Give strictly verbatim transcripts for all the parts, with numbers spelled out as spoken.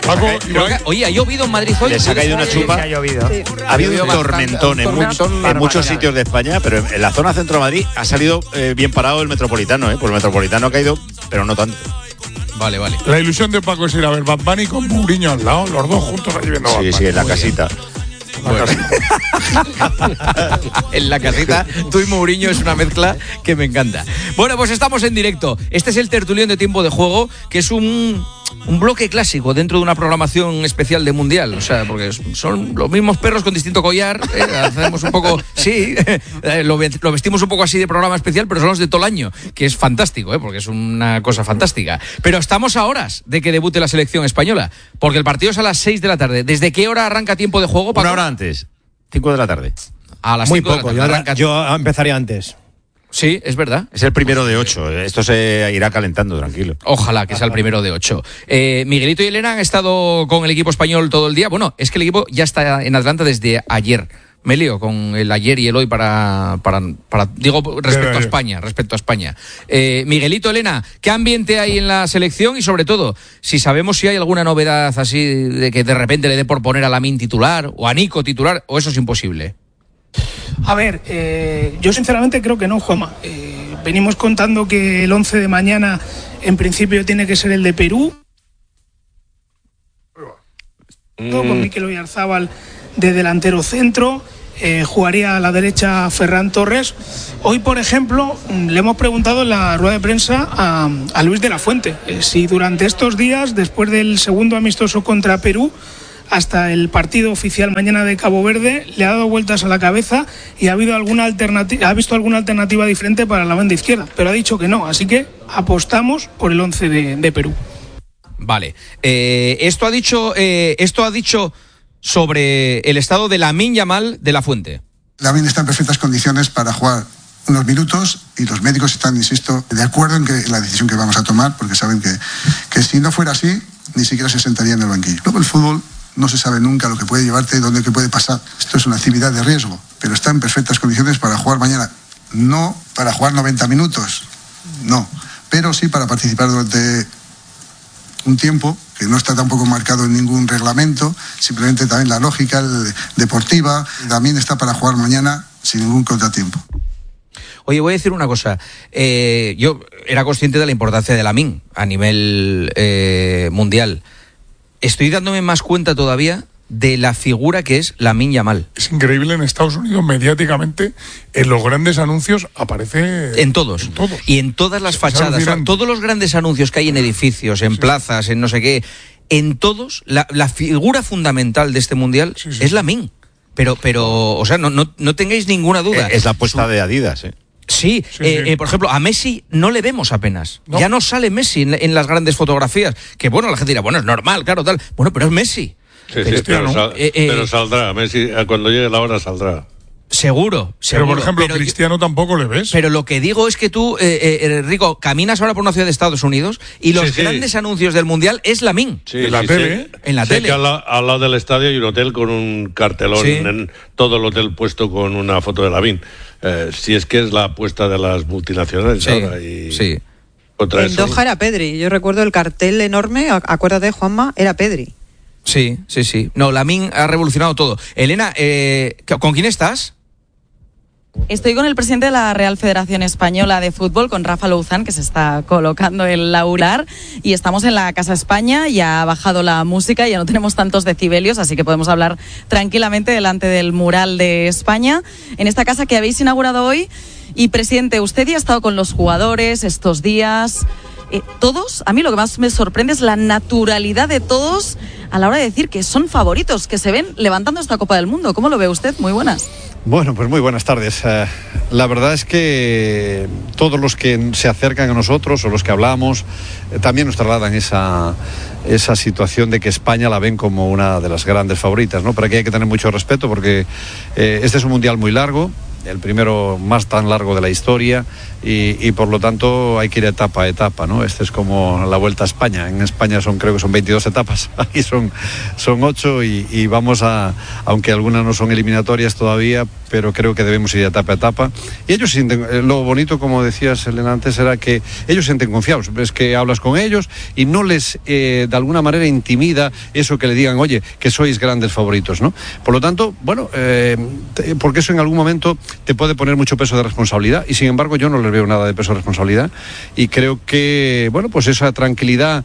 Paco, Iván, oye, ¿ha llovido en Madrid hoy? Les ha caído una chupa. Sí, ha llovido. Sí. Ha habido un tormentón en, mucho, en muchos sitios de España, pero en la zona centro de Madrid ha salido eh, bien parado el Metropolitano, ¿eh? Pues el Metropolitano ha caído, pero no tanto. Vale, vale. La ilusión de Paco es ir a ver Bad Bunny con Mourinho al lado, los dos juntos allí viendo Bad Bunny. Sí, sí, en la casita. Bueno. En la casita, tú y Mourinho es una mezcla que me encanta. Bueno, pues estamos en directo. Este es el tertulión de Tiempo de Juego, que es un, un bloque clásico dentro de una programación especial de Mundial. O sea, porque son los mismos perros con distinto collar. Eh, hacemos un poco, sí, eh, lo, lo vestimos un poco así de programa especial, pero son los de todo el año, que es fantástico, eh, porque es una cosa fantástica. Pero estamos a horas de que debute la selección española, porque el partido es a las seis de la tarde. ¿Desde qué hora arranca Tiempo de Juego, Paco? Una hora antes, cinco de la tarde. A las Muy cinco poco, de la tarde. yo, yo empezaría antes. Sí, es verdad. Es el primero de ocho. Esto se irá calentando, tranquilo. Ojalá que sea el primero de ocho. Eh, Miguelito y Elena han estado con el equipo español todo el día. Bueno, es que el equipo ya está en Atlanta desde ayer. Me lío con el ayer y el hoy para, para, para digo, respecto a España, respecto a España. Eh, Miguelito, Elena, ¿qué ambiente hay en la selección? Y sobre todo, si sabemos si hay alguna novedad así de que de repente le dé por poner a Lamine titular o a Nico titular, o eso es imposible. A ver, eh, yo sinceramente creo que no, Juanma. Eh, venimos contando que el once de mañana en principio tiene que ser el de Perú. Mm. Con Mikel Oyarzabal de delantero centro. Eh, jugaría a la derecha Ferran Torres. Hoy, por ejemplo, le hemos preguntado en la rueda de prensa a, a Luis de la Fuente eh, si durante estos días, después del segundo amistoso contra Perú, hasta el partido oficial mañana de Cabo Verde, le ha dado vueltas a la cabeza y ha habido alguna alternativa, ha visto alguna alternativa diferente para la banda izquierda, pero ha dicho que no, así que apostamos por el once de, de Perú. Vale, eh, esto ha dicho, eh, esto ha dicho sobre el estado de Lamine Yamal de la Fuente. Lamine está en perfectas condiciones para jugar unos minutos y los médicos están, insisto, de acuerdo en que la decisión que vamos a tomar, porque saben que, que si no fuera así, ni siquiera se sentaría en el banquillo. Luego el fútbol no se sabe nunca lo que puede llevarte, dónde que puede pasar. Esto es una actividad de riesgo, pero está en perfectas condiciones para jugar mañana. No para jugar noventa minutos, no, pero sí para participar durante un tiempo que no está tampoco marcado en ningún reglamento, simplemente también la lógica deportiva. También está para jugar mañana sin ningún contratiempo. Oye, voy a decir una cosa. Eh, yo era consciente de la importancia de Lamine a nivel eh, mundial. Estoy dándome más cuenta todavía de la figura que es Lamine Yamal. Es increíble, en Estados Unidos mediáticamente, en los grandes anuncios aparece... En todos. En todos. Y en todas las fachadas. Todos los grandes anuncios que hay en edificios, en sí. plazas, en no sé qué, en todos, la, la figura fundamental de este mundial sí, sí, es Lamine. Pero, pero, o sea, no, no, no tengáis ninguna duda. Es la apuesta de Adidas, ¿eh? Sí, sí, eh, sí. Eh, por ejemplo, a Messi no le vemos apenas. ¿No? Ya no sale Messi en, en las grandes fotografías. Que bueno, la gente dirá, bueno, es normal, claro, tal. Bueno, pero es Messi. Sí, sí, pero, ¿no? sal, eh, eh, pero saldrá, Messi, cuando llegue la hora saldrá. Seguro, seguro. Pero, por ejemplo, pero Cristiano yo, tampoco le ves. Pero lo que digo es que tú, eh, eh, Rico, caminas ahora por una ciudad de Estados Unidos y los sí, grandes sí. anuncios del Mundial es Lamine. Sí, en la sí, tele. Sí. En la sé tele. Que al, al lado del estadio hay un hotel con un cartelón, sí. en todo el hotel puesto con una foto de Lamine. Eh, si es que es la apuesta de las multinacionales sí, ahora. Y sí. En eso. Doha era Pedri. Yo recuerdo el cartel enorme, acuérdate, Juanma, era Pedri. Sí, sí, sí. No, Lamine ha revolucionado todo. Elena, eh, ¿con quién estás? Estoy con el presidente de la Real Federación Española de Fútbol, con Rafa Louzán, que se está colocando el laurelar, y estamos en la Casa España. Ya ha bajado la música, ya no tenemos tantos decibelios, así que podemos hablar tranquilamente delante del mural de España, en esta casa que habéis inaugurado hoy. Y, presidente, usted ya ha estado con los jugadores estos días. Eh, todos, a mí lo que más me sorprende es la naturalidad de todos a la hora de decir que son favoritos, que se ven levantando esta Copa del Mundo. ¿Cómo lo ve usted? Muy buenas. Bueno, pues muy buenas tardes. Uh, la verdad es que todos los que se acercan a nosotros o los que hablamos eh, también nos trasladan esa, esa situación de que España la ven como una de las grandes favoritas, ¿no? Pero aquí hay que tener mucho respeto porque eh, este es un mundial muy largo, el primero más tan largo de la historia, y, y por lo tanto hay que ir etapa a etapa, ¿no? Este es como la Vuelta a España. En España son, creo que son veintidós etapas, aquí son, son ocho y, y vamos a, aunque algunas no son eliminatorias todavía, pero creo que debemos ir etapa a etapa. Y ellos sienten, lo bonito, como decías, Elena, antes, era que ellos se sienten confiados. Es que hablas con ellos y no les, eh, de alguna manera, intimida eso que le digan, oye, que sois grandes favoritos, ¿no? Por lo tanto, bueno, eh, porque eso en algún momento te puede poner mucho peso de responsabilidad y sin embargo yo no les veo nada de peso de responsabilidad y creo que, bueno, pues esa tranquilidad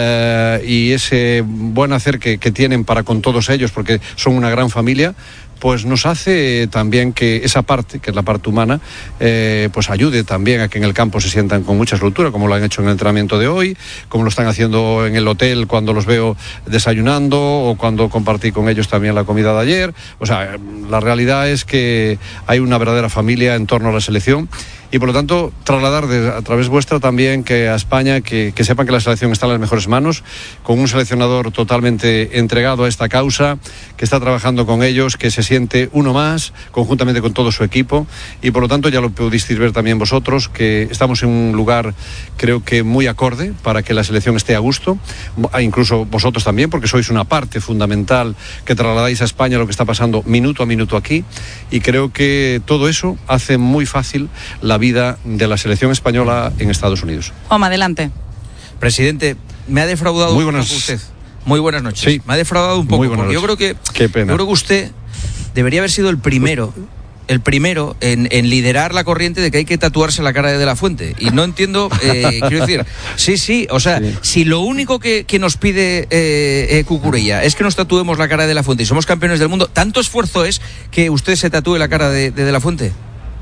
eh, y ese buen hacer que, que tienen para con todos ellos, porque son una gran familia, pues nos hace también que esa parte, que es la parte humana, eh, pues ayude también a que en el campo se sientan con mucha soltura, como lo han hecho en el entrenamiento de hoy, como lo están haciendo en el hotel cuando los veo desayunando o cuando compartí con ellos también la comida de ayer. O sea, la realidad es que hay una verdadera familia en torno a la selección. Y por lo tanto, trasladar de, a través vuestra también que a España, que, que sepan que la selección está en las mejores manos, con un seleccionador totalmente entregado a esta causa, que está trabajando con ellos, que se siente uno más, conjuntamente con todo su equipo, y por lo tanto ya lo pudisteis ver también vosotros, que estamos en un lugar, creo que muy acorde, para que la selección esté a gusto, incluso vosotros también, porque sois una parte fundamental que trasladáis a España lo que está pasando minuto a minuto aquí, y creo que todo eso hace muy fácil la vida de la selección española en Estados Unidos. Juanma, adelante. Presidente, me ha defraudado Muy un buenas. poco usted. Muy buenas noches. Sí. Me ha defraudado un poco. Muy buenas Porque yo creo noches. que Qué pena. yo creo que usted debería haber sido el primero, el primero en, en liderar la corriente de que hay que tatuarse la cara de De la Fuente. Y no entiendo, eh, quiero decir, sí, sí, o sea, sí. Si lo único que, que nos pide eh, eh, Cucurella es que nos tatuemos la cara de De la Fuente y somos campeones del mundo, ¿tanto esfuerzo es que usted se tatúe la cara de De, de La Fuente?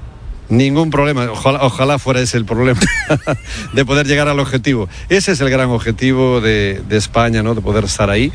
Ningún problema, ojalá, ojalá fuera ese el problema de poder llegar al objetivo. Ese es el gran objetivo de, de España, ¿no? De poder estar ahí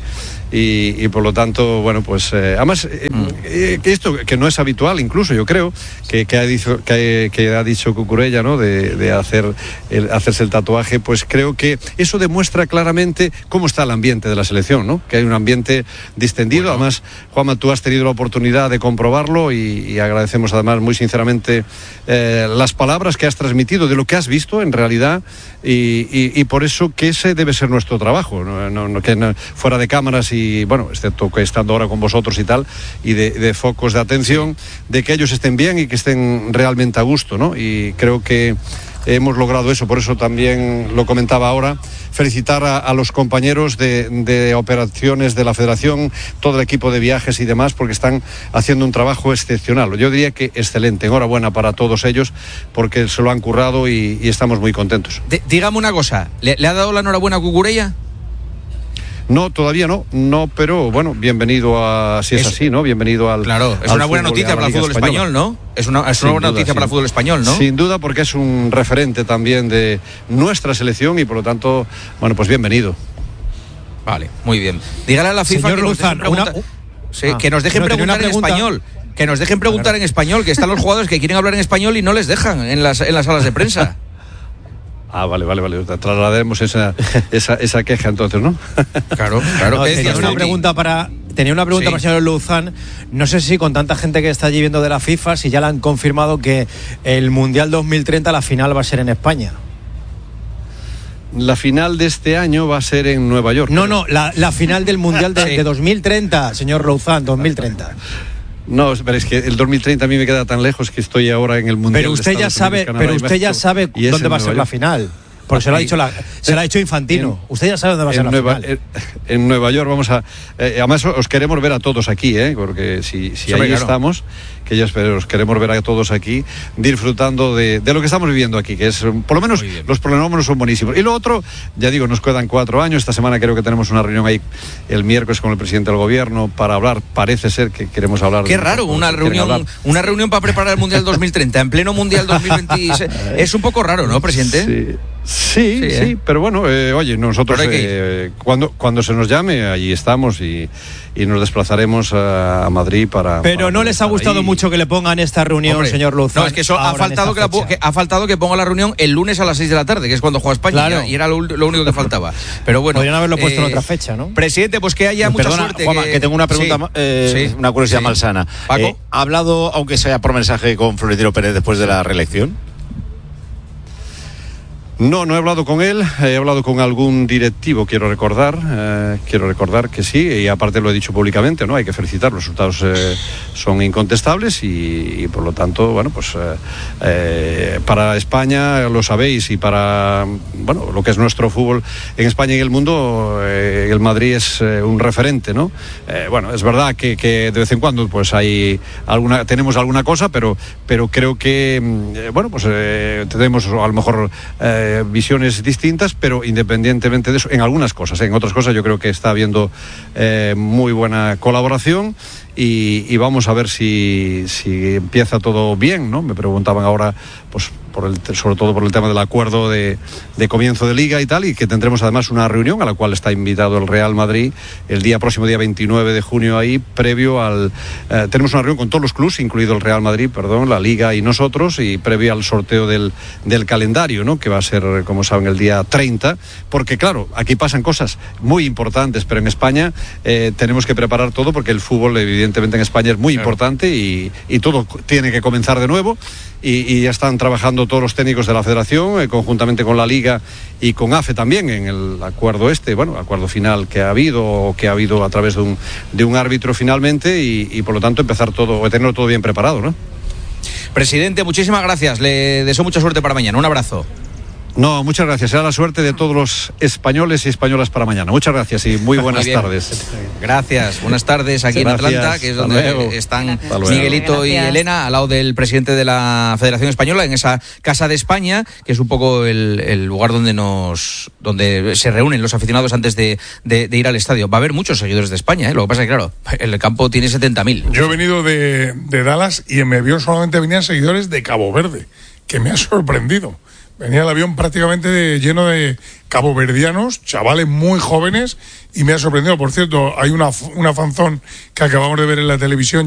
y, y por lo tanto, bueno, pues eh, además eh, mm. eh, esto que no es habitual, incluso yo creo que, que, ha, dicho, que, que ha dicho Cucurella, ¿no? De, de hacer el, hacerse el tatuaje, pues creo que eso demuestra claramente cómo está el ambiente de la selección, ¿no? Que hay un ambiente distendido. Bueno. Además, Juanma, tú has tenido la oportunidad de comprobarlo y, y agradecemos además muy sinceramente Eh, las palabras que has transmitido de lo que has visto en realidad y, y, y por eso que ese debe ser nuestro trabajo, no, no, no, que no, fuera de cámaras y bueno, excepto que estando ahora con vosotros y tal y de, de focos de atención, de que ellos estén bien y que estén realmente a gusto, ¿no? Y creo que hemos logrado eso, por eso también lo comentaba ahora, felicitar a, a los compañeros de, de operaciones de la Federación, todo el equipo de viajes y demás, porque están haciendo un trabajo excepcional, yo diría que excelente. Enhorabuena para todos ellos, porque se lo han currado y, y estamos muy contentos. D- dígame una cosa, ¿le, ¿le ha dado la enhorabuena a Cucurella? No, todavía no, no, pero bueno, bienvenido a, si es, es así, ¿no? Bienvenido al Claro, es al una buena noticia para el fútbol español, ¿no? Es una, es una buena duda, noticia sí. para el fútbol español, ¿no? Sin duda, porque es un referente también de nuestra selección y por lo tanto, bueno, pues bienvenido. Vale, muy bien. Dígale a la FIFA Señor que, Luzán, nos dejen, una... sí, ah, que nos dejen preguntar en español. Que nos dejen preguntar claro. en español, que están los jugadores que quieren hablar en español y no les dejan en las, en las salas de prensa. Ah, vale, vale, vale. Trasladaremos esa, esa, esa queja entonces, ¿no? Claro, claro. No, tenía una pregunta para tenía una pregunta sí. para el señor Luzán. No sé si con tanta gente que está allí viendo de la FIFA, si ya le han confirmado que el Mundial dos mil treinta, la final va a ser en España. La final de este año va a ser en Nueva York. No, no, la, la final del Mundial de, sí. de dos mil treinta, señor Luzán, dos mil treinta. No, pero es que el dos mil treinta a mí me queda tan lejos que estoy ahora en el Mundial. Pero usted ya sabe, Canadá, pero usted ya sabe dónde va a ser la final. Porque se lo ha dicho la, se lo ha dicho Infantino. En, usted ya sabe dónde va a ser la Nueva, final. En, en Nueva York vamos a eh, además os queremos ver a todos aquí, ¿eh? Porque si, si ahí claro. estamos, que ya espero, os queremos ver a todos aquí disfrutando de, de lo que estamos viviendo aquí, que es por lo menos los pronombres son buenísimos. Y lo otro, ya digo, nos quedan cuatro años. Esta semana creo que tenemos una reunión ahí el miércoles con el presidente del gobierno para hablar. Parece ser que queremos hablar. Qué de raro, una reunión, una reunión para preparar el Mundial dos mil treinta en pleno Mundial dos mil veintiséis. Es un poco raro, ¿no, presidente? Sí. Sí, sí, sí, ¿eh? Pero bueno, eh, oye, nosotros eh, cuando, cuando se nos llame, allí estamos y, y nos desplazaremos a, a Madrid para... Pero para no les ha gustado ahí. mucho que le pongan esta reunión, Hombre, señor Luzán. No, es que eso ha faltado que, la, que ha faltado que ponga la reunión el lunes a las seis de la tarde, que es cuando juega España, claro. y era lo, lo único que faltaba. Pero bueno... Podrían haberlo puesto eh, en otra fecha, ¿no? Presidente, pues que haya mucha Perdona, suerte. Juanma, que... que tengo una pregunta, sí, eh, sí, una curiosidad sí. malsana. ¿Paco? Eh, ¿Ha hablado, aunque sea por mensaje, con Florentino Pérez después de la reelección? No, no he hablado con él, he hablado con algún directivo, quiero recordar, eh, quiero recordar que sí, y aparte lo he dicho públicamente, ¿no? Hay que felicitar, los resultados eh, son incontestables y, y por lo tanto, bueno, pues eh, eh, para España, lo sabéis, y para, bueno, lo que es nuestro fútbol en España y en el mundo, eh, el Madrid es eh, un referente, ¿no? Eh, bueno, es verdad que, que de vez en cuando pues hay alguna, tenemos alguna cosa, pero, pero creo que, eh, bueno, pues eh, tenemos a lo mejor... Eh, visiones distintas, pero independientemente de eso, en algunas cosas, en otras cosas yo creo que está habiendo eh, muy buena colaboración y, y vamos a ver si, si empieza todo bien, ¿no? Me preguntaban ahora, pues por el, sobre todo por el tema del acuerdo de, de comienzo de liga y tal, y que tendremos además una reunión a la cual está invitado el Real Madrid el día próximo, día veintinueve de junio, ahí previo al eh, tenemos una reunión con todos los clubes, incluido el Real Madrid, perdón, la liga y nosotros, y previo al sorteo del, del calendario, ¿no? Que va a ser, como saben, el día treinta, porque claro, aquí pasan cosas muy importantes, pero en España eh, tenemos que preparar todo, porque el fútbol evidentemente en España es muy importante y, y todo tiene que comenzar de nuevo. Y, y ya están trabajando todos los técnicos de la federación, eh, conjuntamente con la Liga y con A F E también, en el acuerdo este, bueno, acuerdo final que ha habido, o que ha habido a través de un, de un árbitro finalmente, y, y por lo tanto empezar todo, o tenerlo todo bien preparado, ¿no? Presidente, muchísimas gracias, le deseo mucha suerte para mañana, un abrazo. No, muchas gracias. Será la suerte de todos los españoles y españolas para mañana. Muchas gracias y muy buenas muy tardes. Gracias. Buenas tardes aquí gracias. En Atlanta, que es donde luego. están Miguelito gracias. y Elena, al lado del presidente de la Federación Española, en esa Casa de España, que es un poco el, el lugar donde nos donde se reúnen los aficionados antes de, de, de ir al estadio. Va a haber muchos seguidores de España, ¿eh? Lo que pasa es que, claro, el campo tiene setenta mil. Yo he venido de, de Dallas y en mi avión solamente venían seguidores de Cabo Verde, que me ha sorprendido. Venía el avión prácticamente de, lleno de caboverdianos, chavales muy jóvenes, y me ha sorprendido. Por cierto, hay una, una fanzón que acabamos de ver en la televisión